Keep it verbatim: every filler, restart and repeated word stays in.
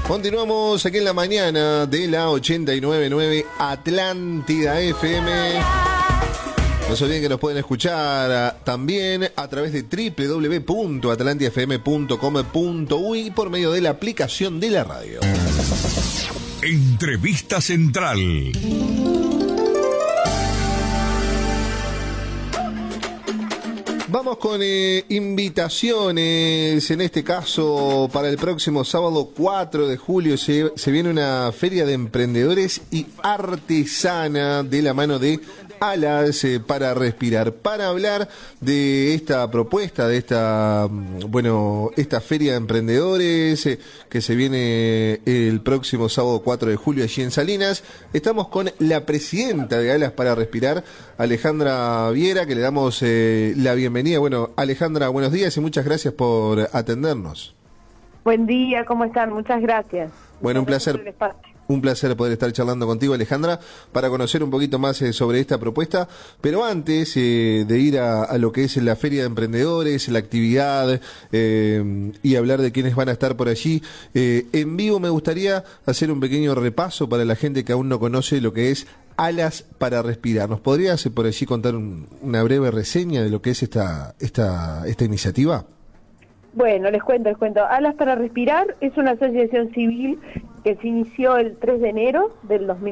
Continuamos aquí en la mañana de la ochenta y nueve punto nueve Atlántida F M. No se olviden que nos pueden escuchar también a través de doble u doble u doble u punto atlantia f m punto com punto u y por medio de la aplicación de la radio. Entrevista Central. Vamos con eh, invitaciones, en este caso para el próximo sábado cuatro de julio se, se viene una feria de emprendedores y artesana de la mano de Alas eh, para Respirar, para hablar de esta propuesta, de esta, bueno, esta feria de emprendedores eh, que se viene el próximo sábado cuatro de julio allí en Salinas. Estamos con la presidenta de Alas para Respirar, Alejandra Viera, que le damos eh, la bienvenida. Bueno, Alejandra, buenos días y muchas gracias por atendernos. Buen día, ¿cómo están? Muchas gracias. Bueno, un placer, un placer poder estar charlando contigo, Alejandra, para conocer un poquito más eh, sobre esta propuesta. Pero antes eh, de ir a, a lo que es la Feria de Emprendedores, la actividad eh, y hablar de quiénes van a estar por allí, eh, en vivo me gustaría hacer un pequeño repaso para la gente que aún no conoce lo que es Alas para Respirar. ¿Nos podrías por allí contar un, una breve reseña de lo que es esta, esta, esta iniciativa? Bueno, les cuento, les cuento. Alas para Respirar es una asociación civil que se inició el tres de enero del dos mil